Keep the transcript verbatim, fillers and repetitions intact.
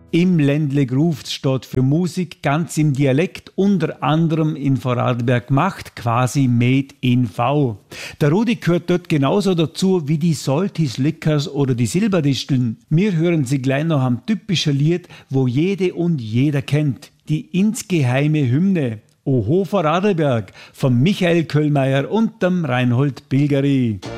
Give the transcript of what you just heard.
Im Ländle Groove steht für Musik ganz im Dialekt, unter anderem in Vorarlberg gemacht, quasi made in V. Der Rudi gehört dort genauso dazu wie die Saltis Lickers oder die Silberdisteln. Wir hören sie gleich noch am typischen Lied, wo jede und jeder kennt. Die insgeheime Hymne. Oho Vorarlberg von Michael Köllmeier und dem Reinhold Bilgeri.